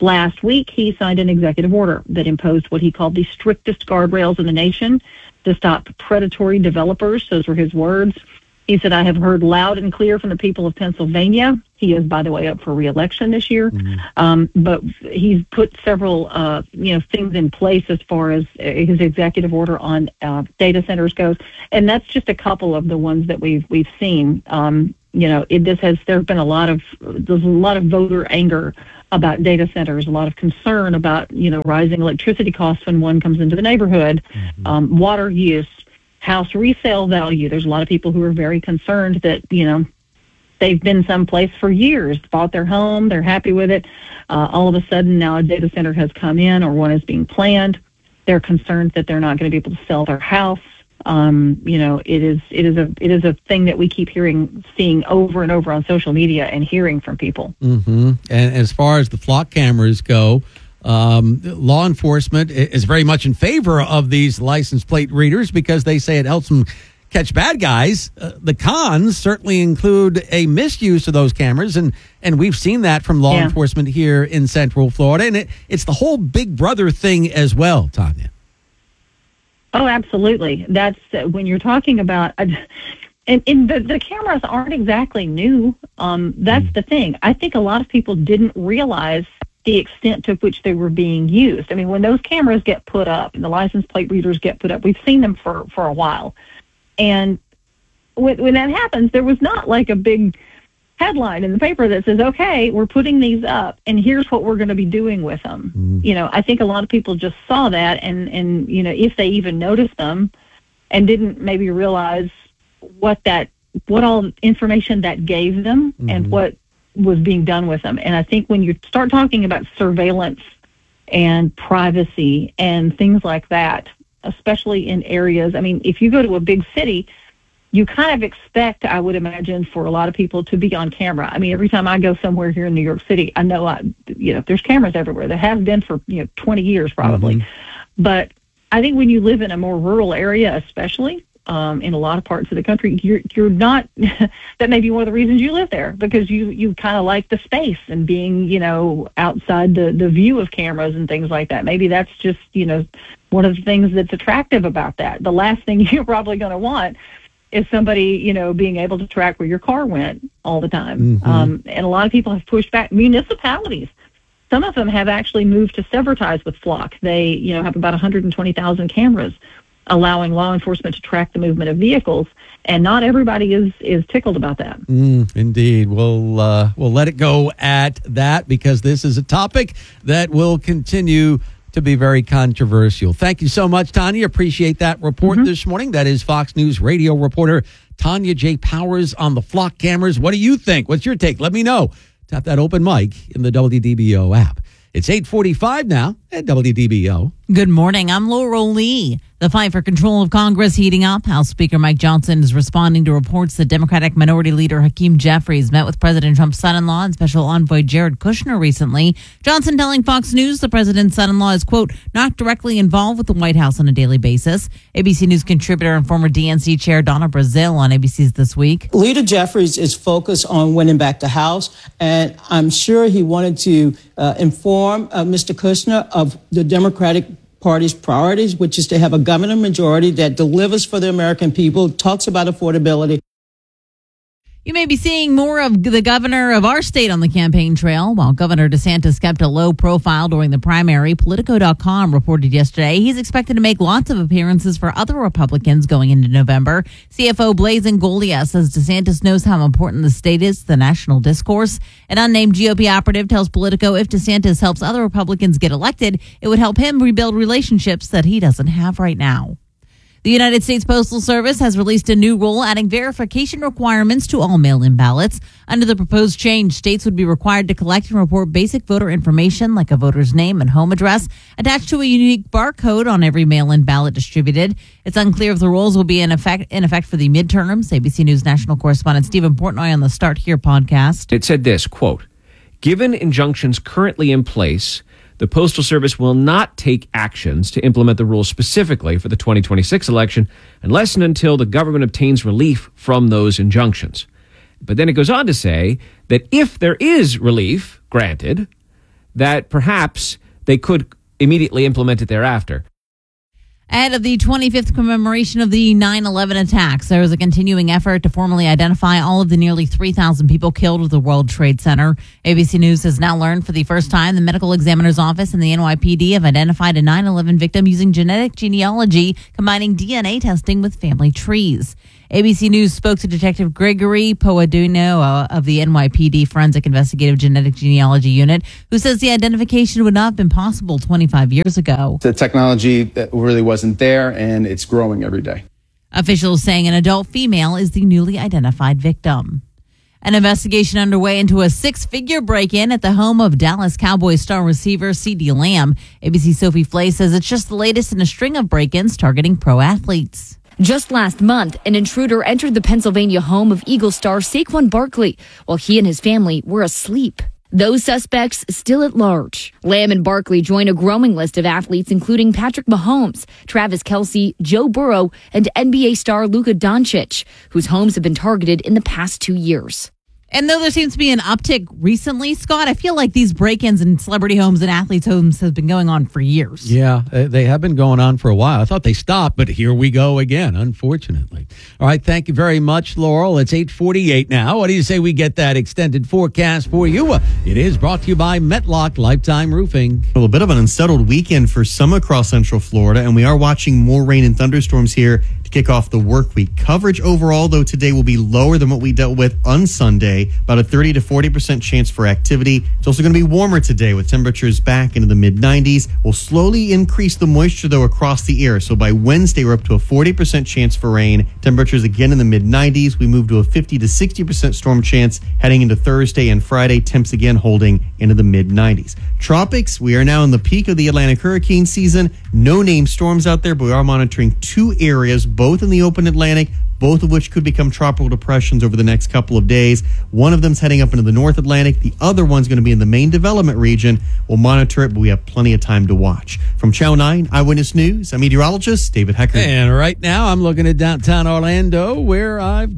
Last week, he signed an executive order that imposed what he called the strictest guardrails in the nation to stop predatory developers. Those were his words. He said, I have heard loud and clear from the people of Pennsylvania. He is, by the way, up for re-election this year. Mm-hmm. Um, but he's put several, uh, you know, things in place as far as his executive order on uh, data centers goes. And that's just a couple of the ones that we've we've seen. Um, you know, it this has there's been a lot of there's a lot of voter anger about data centers, a lot of concern about, you know, rising electricity costs when one comes into the neighborhood, mm-hmm. um, water use, house resale value. There's a lot of people who are very concerned that, you know, they've been someplace for years, bought their home, they're happy with it. Uh, all of a sudden now a data center has come in or one is being planned. They're concerned that they're not going to be able to sell their house. Um, you know, it is it is a it is a thing that we keep hearing, seeing over and over on social media and hearing from people. Mm-hmm. And as far as the flock cameras go, um, law enforcement is very much in favor of these license plate readers because they say it helps them catch bad guys. Uh, the cons certainly include a misuse of those cameras, and and we've seen that from law yeah. enforcement here in Central Florida, and it, it's the whole Big Brother thing as well, Tanya. Oh, absolutely. That's uh, when you're talking about, uh, and, and the, the cameras aren't exactly new. Um, that's mm. the thing. I think a lot of people didn't realize the extent to which they were being used. I mean, when those cameras get put up and the license plate readers get put up, we've seen them for, for a while. And when, when that happens, there was not like a big headline in the paper that says, okay, we're putting these up and here's what we're going to be doing with them. Mm. You know, I think a lot of people just saw that and, and, you know, if they even noticed them and didn't maybe realize what that, what all information that gave them mm-hmm. and what was being done with them. And I think when you start talking about surveillance and privacy and things like that, especially in areas, I mean, if you go to a big city, you kind of expect, I would imagine, for a lot of people to be on camera. I mean, every time I go somewhere here in New York City, I know, I, you know, there's cameras everywhere. There have been for, you know, twenty years probably. Mm-hmm. But I think when you live in a more rural area, especially um, in a lot of parts of the country, you're you're not, that may be one of the reasons you live there, because you, you kind of like the space and being, you know, outside the, the view of cameras and things like that. Maybe that's just, you know, one of the things that's attractive about that. The last thing you're probably going to want is somebody, you know, being able to track where your car went all the time. Mm-hmm. Um, and a lot of people have pushed back. Municipalities, some of them have actually moved to severitize with Flock. They, you know, have about one hundred twenty thousand cameras allowing law enforcement to track the movement of vehicles. And not everybody is, is tickled about that. Mm, indeed. We'll, uh, we'll let it go at that because this is a topic that will continue to be very controversial. Thank you so much, Tanya. Appreciate that report mm-hmm. this morning. That is Fox News radio reporter Tanya J. Powers on the flock cameras. What do you think? What's your take? Let me know. Tap that open mic in the W D B O app. It's eight forty-five now at W D B O. Good morning. I'm Laurel Lee. The fight for control of Congress heating up. House Speaker Mike Johnson is responding to reports that Democratic Minority Leader Hakeem Jeffries met with President Trump's son-in-law and Special Envoy Jared Kushner recently. Johnson telling Fox News the president's son-in-law is, quote, not directly involved with the White House on a daily basis. A B C News contributor and former D N C chair Donna Brazile on A B C's This Week. Leader Jeffries is focused on winning back the House, and I'm sure he wanted to uh, inform uh, Mister Kushner of the Democratic Party's priorities, which is to have a governor majority that delivers for the American people, talks about affordability. You may be seeing more of the governor of our state on the campaign trail. While Governor DeSantis kept a low profile during the primary, Politico dot com reported yesterday he's expected to make lots of appearances for other Republicans going into November. C F O Blaise Ingoglia says DeSantis knows how important the state is to the national discourse. An unnamed G O P operative tells Politico if DeSantis helps other Republicans get elected, it would help him rebuild relationships that he doesn't have right now. The United States Postal Service has released a new rule adding verification requirements to all mail-in ballots. Under the proposed change, states would be required to collect and report basic voter information like a voter's name and home address attached to a unique barcode on every mail-in ballot distributed. It's unclear if the rules will be in effect in effect for the midterms. A B C News national correspondent Stephen Portnoy on the Start Here podcast. It said this, quote, given injunctions currently in place, the Postal Service will not take actions to implement the rules specifically for the twenty twenty-six election unless and until the government obtains relief from those injunctions. But then it goes on to say that if there is relief granted, that perhaps they could immediately implement it thereafter. Ahead of the twenty-fifth commemoration of the nine eleven attacks, there was a continuing effort to formally identify all of the nearly three thousand people killed at the World Trade Center. A B C News has now learned for the first time the Medical Examiner's Office and the N Y P D have identified a nine eleven victim using genetic genealogy, combining D N A testing with family trees. A B C News spoke to Detective Gregory Poaduno uh, of the N Y P D Forensic Investigative Genetic Genealogy Unit, who says the identification would not have been possible twenty-five years ago. The technology that really wasn't there, and it's growing every day. Officials saying an adult female is the newly identified victim. An investigation underway into a six-figure break-in at the home of Dallas Cowboys star receiver CeeDee Lamb. A B C's Sophie Flay says it's just the latest in a string of break-ins targeting pro athletes. Just last month, an intruder entered the Pennsylvania home of Eagles star Saquon Barkley while he and his family were asleep. Those suspects still at large. Lamb and Barkley join a growing list of athletes, including Patrick Mahomes, Travis Kelce, Joe Burrow, and N B A star Luka Doncic, whose homes have been targeted in the past two years. And though there seems to be an uptick recently, Scott, I feel like these break-ins in celebrity homes and athletes' homes has been going on for years. Yeah, they have been going on for a while. I thought they stopped, but here we go again, unfortunately. All right, thank you very much, Laurel. It's eight forty-eight now. What do you say we get that extended forecast for you? It is brought to you by Metlock Lifetime Roofing. Well, a bit of an unsettled weekend for some across Central Florida, and we are watching more rain and thunderstorms here to kick off the work week. Coverage overall, though, today will be lower than what we dealt with on Sunday. About a thirty to forty percent chance for activity. It's also going to be warmer today with temperatures back into the mid nineties. We'll slowly increase the moisture, though, across the air. So by Wednesday, we're up to a forty percent chance for rain. Temperatures again in the mid nineties. We move to a fifty to sixty percent storm chance heading into Thursday and Friday. Temps again holding into the mid nineties. Tropics, we are now in the peak of the Atlantic hurricane season. No named storms out there, but we are monitoring two areas, both in the open Atlantic, both of which could become tropical depressions over the next couple of days. One of them's heading up into the North Atlantic. The other one's going to be in the main development region. We'll monitor it, but we have plenty of time to watch. From Channel nine Eyewitness News, I'm meteorologist David Hecker. And right now, I'm looking at downtown Orlando, where I've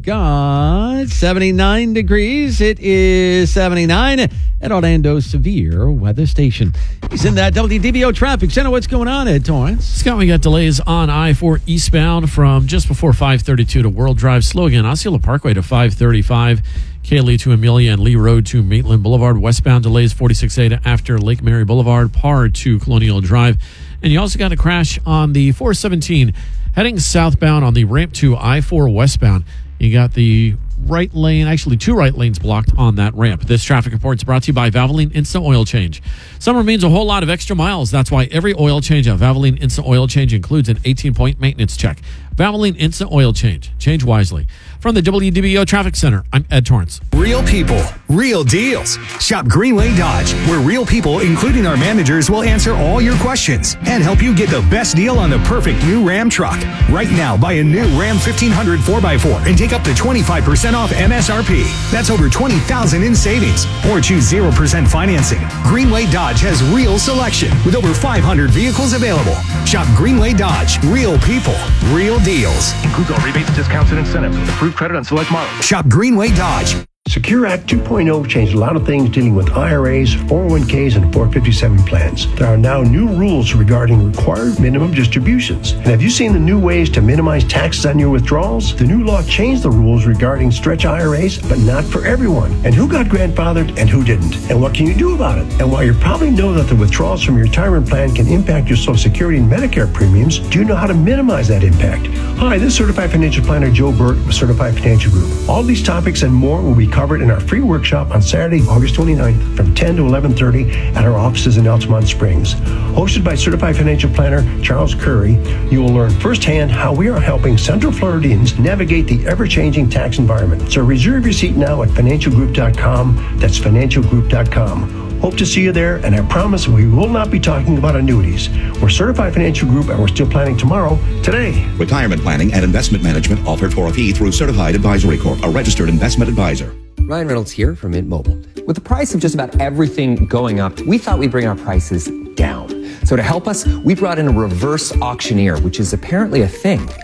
got seventy-nine degrees. It is seventy-nine at Orlando's Severe Weather Station. He's in that W D B O traffic center. What's going on, Ed Torrance? Scott, we got delays on I four eastbound from just before five thirty-two to World Drive. Slow again. Osceola Parkway to five thirty-five. Kaylee to Amelia and Lee Road to Maitland Boulevard. Westbound delays forty-six A to after Lake Mary Boulevard. Par to Colonial Drive. And you also got a crash on the four seventeen heading southbound on the ramp to I four westbound. You got the right lane, actually two right lanes blocked on that ramp. This traffic report is brought to you by Valvoline Instant Oil Change. Summer means a whole lot of extra miles. That's why every oil change at Valvoline Instant Oil Change includes an eighteen-point maintenance check. Valvoline Instant Oil Change. Change wisely. From the W D B O Traffic Center, I'm Ed Torrance. Real people, real deals. Shop Greenway Dodge, where real people, including our managers, will answer all your questions and help you get the best deal on the perfect new Ram truck. Right now, buy a new Ram fifteen hundred four by four and take up to twenty-five percent off M S R P. That's over twenty thousand dollars in savings. Or choose zero percent financing. Greenway Dodge has real selection with over five hundred vehicles available. Shop Greenway Dodge, real people, real deals. Includes all rebates, discounts, and incentives with approved credit on select models. Shop Greenway Dodge. Secure Act two point oh changed a lot of things dealing with I R As, four oh one Ks, and four fifty-seven plans. There are now new rules regarding required minimum distributions. And have you seen the new ways to minimize taxes on your withdrawals? The new law changed the rules regarding stretch I R As, but not for everyone. And who got grandfathered and who didn't? And what can you do about it? And while you probably know that the withdrawals from your retirement plan can impact your Social Security and Medicare premiums, do you know how to minimize that impact? Hi, this is Certified Financial Planner Joe Burt with Certified Financial Group. All these topics and more will be covered in our free workshop on Saturday, August twenty-ninth from ten to eleven thirty at our offices in Altamont Springs. Hosted by Certified Financial Planner Charles Curry, you will learn firsthand how we are helping Central Floridians navigate the ever-changing tax environment. So reserve your seat now at financial group dot com. That's financial group dot com. Hope to see you there, and I promise we will not be talking about annuities. We're Certified Financial Group, and we're still planning tomorrow, today. Retirement planning and investment management offered for a fee through Certified Advisory Corp, a registered investment advisor. Ryan Reynolds here from Mint Mobile. With the price of just about everything going up, we thought we'd bring our prices down. So to help us, we brought in a reverse auctioneer, which is apparently a thing.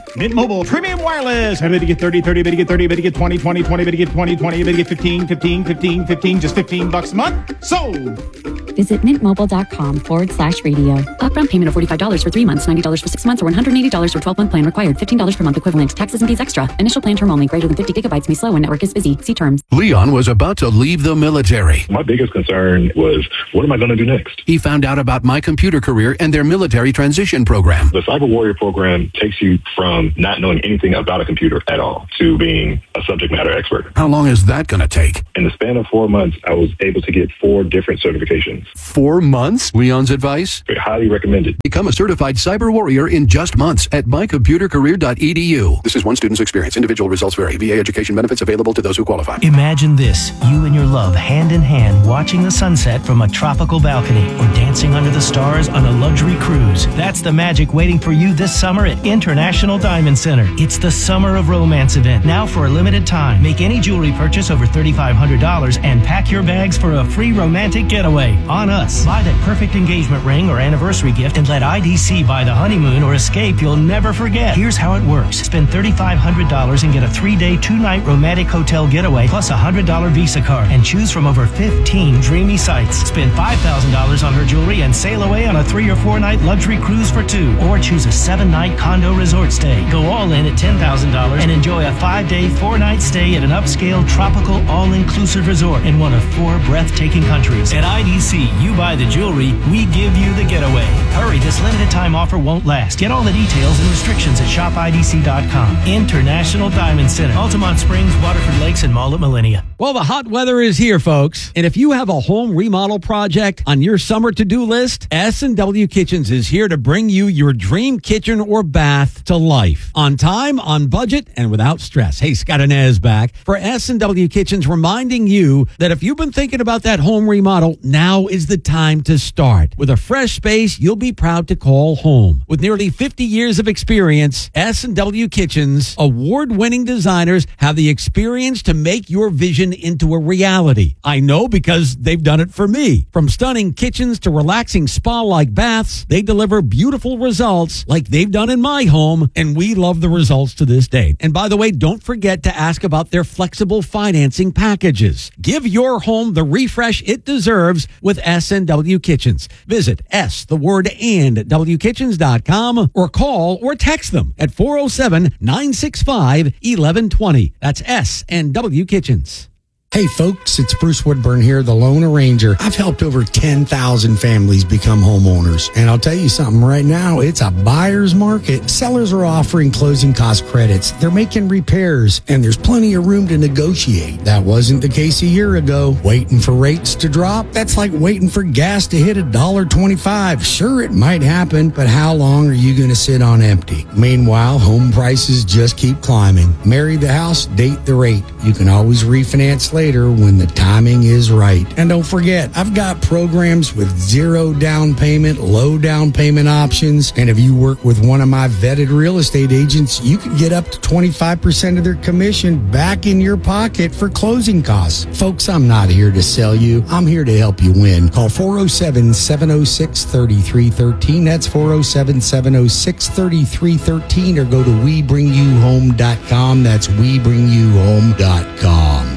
Mint Mobile Premium Wireless. How to get thirty, thirty, how to get thirty, how to get twenty, twenty, twenty, how to get twenty, twenty, how to get fifteen, fifteen, fifteen, fifteen, just fifteen bucks a month? Sold! Visit mintmobile.com forward slash radio. Upfront payment of forty-five dollars for three months, ninety dollars for six months, or one hundred eighty dollars for twelve-month plan required. fifteen dollars per month equivalent. Taxes and fees extra. Initial plan term only. Greater than fifty gigabytes may slow when network is busy. See terms. Leon was about to leave the military. My biggest concern was, what am I going to do next? He found out about My Computer Career and their military transition program. The Cyber Warrior program takes you from not knowing anything about a computer at all to being a subject matter expert. How long is that going to take? In the span of four months, I was able to get four different certifications. Four months? Leon's advice? I highly recommend it. Become a certified cyber warrior in just months at my computer career dot e d u. This is one student's experience. Individual results vary. V A education benefits available to those who qualify. Imagine this, you and your love hand in hand watching the sunset from a tropical balcony or dancing under the stars on a luxury cruise. That's the magic waiting for you this summer at International Diamond Center. It's the Summer of Romance event, now for a limited time. Make any jewelry purchase over three thousand five hundred dollars and pack your bags for a free romantic getaway on us. Buy that perfect engagement ring or anniversary gift and let I D C buy the honeymoon or escape you'll never forget. Here's how it works. Spend three thousand five hundred dollars and get a three-day, two-night romantic hotel getaway plus a one hundred dollars Visa card and choose from over fifteen dreamy sites. Spend five thousand dollars on her jewelry and sail away on a three or four-night luxury cruise for two. Or choose a seven-night condo resort stay. Go all in at ten thousand dollars and enjoy a five-day, four-night stay at an upscale, tropical, all-inclusive resort in one of four breathtaking countries. At I D C, you buy the jewelry, we give you the getaway. Hurry, this limited time offer won't last. Get all the details and restrictions at shop I D C dot com. International Diamond Center, Altamont Springs, Waterford Lakes, and Mall at Millennia. Well, the hot weather is here, folks. And if you have a home remodel project on your summer to-do list, S and W Kitchens is here to bring you your dream kitchen or bath to life. On time, on budget, and without stress. Hey, Scott Inez back for S and W Kitchens, reminding you that if you've been thinking about that home remodel, now is the time to start. With a fresh space you'll be proud to call home. With nearly fifty years of experience, S and W Kitchens, award-winning designers, have the experience to make your vision into a reality. I know because they've done it for me. From stunning kitchens to relaxing spa-like baths, they deliver beautiful results like they've done in my home, and we love the results to this day. And by the way, don't forget to ask about their flexible financing packages. Give your home the refresh it deserves with S and W Kitchens. Visit S, the word and, W kitchens dot com or call or text them at four oh seven, nine six five, eleven twenty. That's S and W Kitchens. Hey folks, it's Bruce Woodburn here, the Lone Arranger. I've helped over ten thousand families become homeowners. And I'll tell you something right now, it's a buyer's market. Sellers are offering closing cost credits. They're making repairs, and there's plenty of room to negotiate. That wasn't the case a year ago. Waiting for rates to drop? That's like waiting for gas to hit one dollar twenty-five. Sure, it might happen, but how long are you going to sit on empty? Meanwhile, home prices just keep climbing. Marry the house, date the rate. You can always refinance later. Later when the timing is right. And don't forget, I've got programs with zero down payment, low down payment options. And if you work with one of my vetted real estate agents, you can get up to twenty-five percent of their commission back in your pocket for closing costs. Folks, I'm not here to sell you. I'm here to help you win. Call four oh seven, seven oh six, three three one three. That's four oh seven, seven oh six, three three one three, or go to we bring you home dot com. That's we bring you home dot com.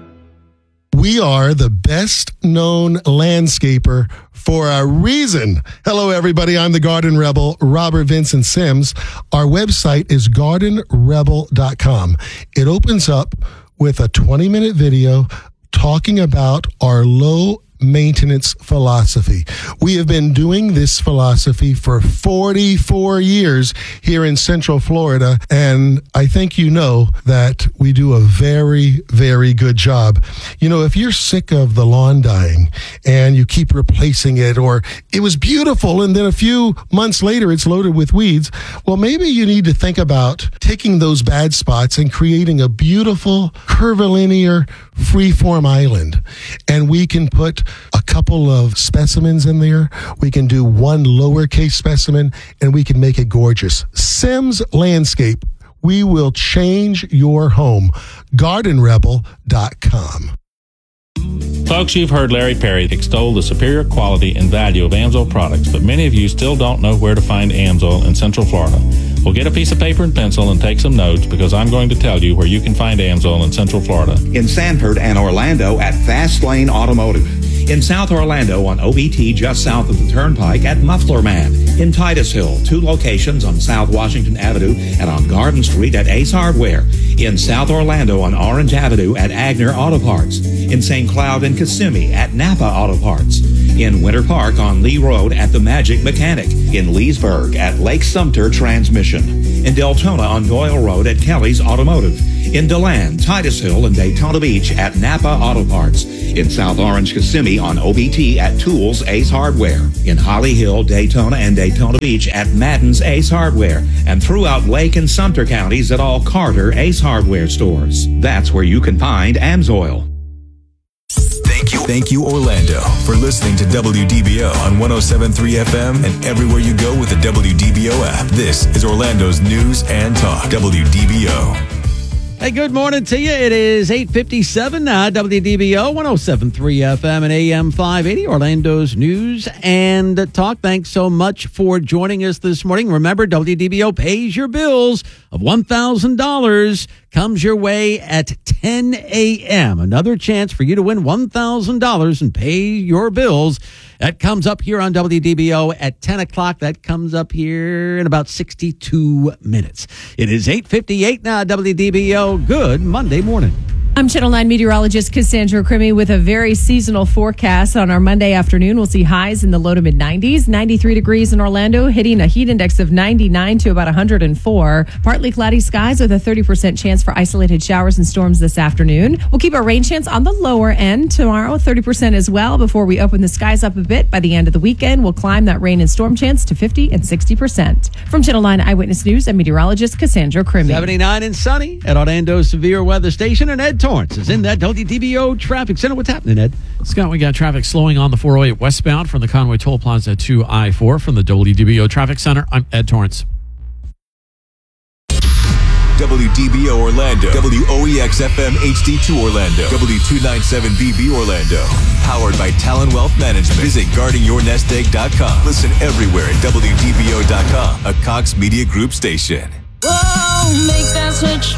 We are the best known landscaper for a reason. Hello, everybody. I'm the Garden Rebel, Robert Vincent Sims. Our website is garden rebel dot com. It opens up with a twenty minute video talking about our low maintenance philosophy. We have been doing this philosophy for forty-four years here in Central Florida, and I think you know that we do a very, very good job. You know, if you're sick of the lawn dying and you keep replacing it, or it was beautiful and then a few months later it's loaded with weeds, well, maybe you need to think about taking those bad spots and creating a beautiful, curvilinear, freeform island. And we can put a couple of specimens in there. We can do one lowercase specimen, and we can make it gorgeous. Sims Landscape. We will change your home. garden rebel dot com. Folks, you've heard Larry Perry extol the superior quality and value of Amsoil products, but many of you still don't know where to find Amsoil in Central Florida. Well, get a piece of paper and pencil and take some notes, because I'm going to tell you where you can find Amsoil in Central Florida. In Sanford and Orlando at Fast Lane Automotive. In South Orlando on O B T just south of the Turnpike at Muffler Man. In Titusville, two locations on South Washington Avenue and on Garden Street at Ace Hardware. In South Orlando on Orange Avenue at Agner Auto Parts. In Saint Cloud and Kissimmee at Napa Auto Parts. In Winter Park on Lee Road at The Magic Mechanic. In Leesburg at Lake Sumter Transmission. In Deltona on Doyle Road at Kelly's Automotive. In DeLand, Titusville, and Daytona Beach at Napa Auto Parts. In South Orange, Kissimmee on O B T at Tools Ace Hardware. In Holly Hill, Daytona, and Daytona Beach at Madden's Ace Hardware. And throughout Lake and Sumter counties at all Carter Ace Hardware stores. That's where you can find Amsoil. Thank you. Thank you, Orlando, for listening to W D B O on one oh seven point three F M and everywhere you go with the W D B O app. This is Orlando's News and Talk, W D B O. Hey, good morning to you. It is eight fifty-seven now, W D B O, one oh seven point three F M and A M five eighty, Orlando's News and Talk. Thanks so much for joining us this morning. Remember, W D B O pays your bills of one thousand dollars. Comes your way at ten a.m. Another chance for you to win one thousand dollars and pay your bills. That comes up here on W D B O at ten o'clock. That comes up here in about sixty-two minutes. It is eight fifty-eight now, W D B O. Good Monday morning. I'm Channel nine meteorologist Cassandra Crimmy with a very seasonal forecast. On our Monday afternoon, we'll see highs in the low to mid nineties, ninety-three degrees in Orlando, hitting a heat index of ninety-nine to about one hundred four. Partly cloudy skies with a thirty percent chance for isolated showers and storms this afternoon. We'll keep our rain chance on the lower end tomorrow, thirty percent as well, before we open the skies up a bit. By the end of the weekend, we'll climb that rain and storm chance to fifty and sixty percent. From Channel nine Eyewitness News, I'm meteorologist Cassandra Crimmy. seventy-nine and sunny at Orlando's Severe Weather Station, and Ed Torrance is in that W D B O traffic center. What's happening, Ed? Scott, we got traffic slowing on the four oh eight westbound from the Conway Toll Plaza to I four. From the W D B O traffic center, I'm Ed Torrance. W D B O Orlando, W O E X F M H D two Orlando, W two ninety-seven B B Orlando. Powered by Talon Wealth Management. Visit guarding your nest egg dot com. Listen everywhere at W D B O dot com, a Cox Media Group station. Whoa, make that switch.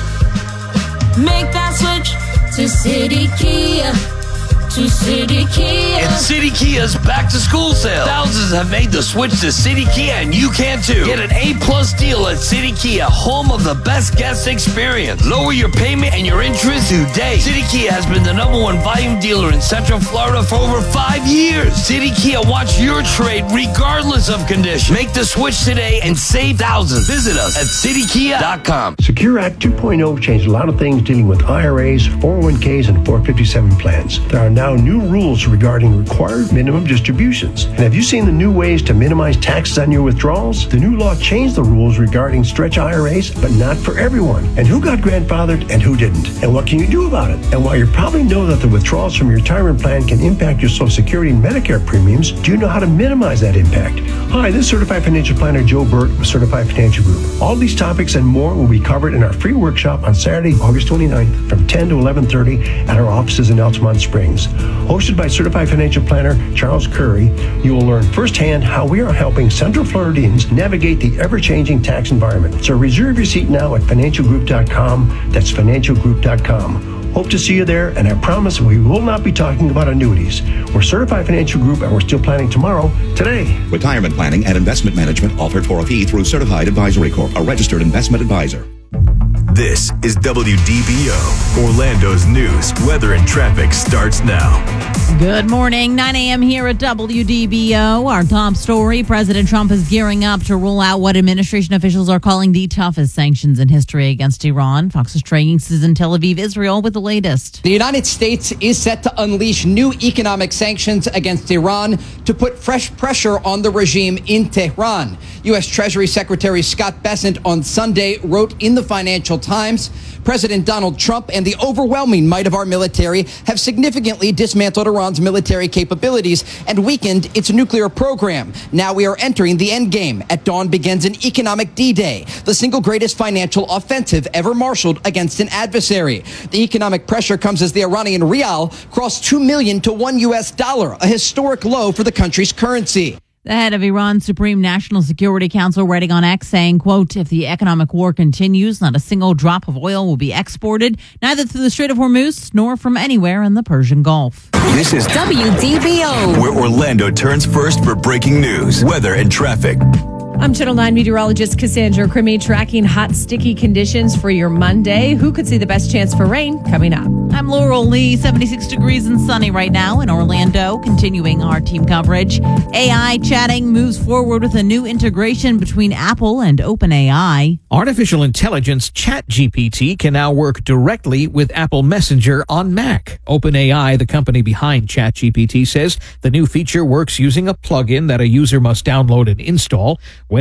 Make that switch to City Kia. To City Kia. It's City Kia's back to school sale. Thousands have made the switch to City Kia, and you can too. Get an A-plus deal at City Kia, home of the best guest experience. Lower your payment and your interest today. City Kia has been the number one volume dealer in Central Florida for over five years. City Kia wants your trade regardless of condition. Make the switch today and save thousands. Visit us at city kia dot com. Secure Act two point oh changed a lot of things dealing with I R As, four oh one k's, and four fifty-seven plans. There are now now new rules regarding required minimum distributions. And have you seen the new ways to minimize taxes on your withdrawals? The new law changed the rules regarding stretch I R As, but not for everyone. And who got grandfathered and who didn't? And what can you do about it? And while you probably know that the withdrawals from your retirement plan can impact your Social Security and Medicare premiums, do you know how to minimize that impact? Hi, this is Certified Financial Planner Joe Burt with Certified Financial Group. All these topics and more will be covered in our free workshop on Saturday, August twenty-ninth from ten to eleven thirty at our offices in Altamont Springs. Hosted by Certified Financial Planner Charles Curry, you will learn firsthand how we are helping Central Floridians navigate the ever-changing tax environment. So reserve your seat now at financial group dot com. That's financial group dot com. Hope to see you there, and I promise we will not be talking about annuities. We're Certified Financial Group, and we're still planning tomorrow, today. Retirement planning and investment management offered for a fee through Certified Advisory Corp, a registered investment advisor. This is W D B O. Orlando's news, weather, and traffic starts now. Good morning, nine a.m. here at W D B O. Our top story, President Trump is gearing up to roll out what administration officials are calling the toughest sanctions in history against Iran. Fox's Trey Inks is in Tel Aviv, Israel, with the latest. The United States is set to unleash new economic sanctions against Iran to put fresh pressure on the regime in Tehran. U S. Treasury Secretary Scott Bessent on Sunday wrote in the Financial Times, President Donald Trump and the overwhelming might of our military have significantly dismantled Iran's military capabilities and weakened its nuclear program. Now we are entering the end game. At dawn begins an economic D-Day, the single greatest financial offensive ever marshaled against an adversary. The economic pressure comes as the Iranian rial crossed two million to one U S dollar, a historic low for the country's currency. The head of Iran's Supreme National Security Council writing on X saying, quote, if the economic war continues, not a single drop of oil will be exported, neither through the Strait of Hormuz nor from anywhere in the Persian Gulf. This is W D B O, where Orlando turns first for breaking news, weather, and traffic. I'm Channel nine meteorologist Cassandra Crimmy, tracking hot, sticky conditions for your Monday. Who could see the best chance for rain coming up? I'm Laurel Lee, seventy-six degrees and sunny right now in Orlando, continuing our team coverage. A I chatting moves forward with a new integration between Apple and OpenAI. Artificial intelligence ChatGPT can now work directly with Apple Messenger on Mac. OpenAI, the company behind ChatGPT, says the new feature works using a plugin that a user must download and install. When